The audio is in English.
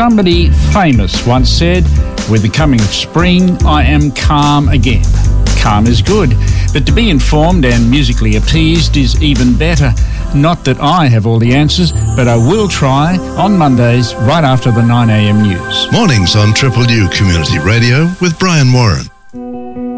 Somebody famous once said, "With the coming of spring, I am calm again." Calm is good, but to be informed and musically appeased is even better. Not that I have all the answers, but I will try on Mondays right after the 9 a.m. news. Mornings on Triple U Community Radio with Brian Warren.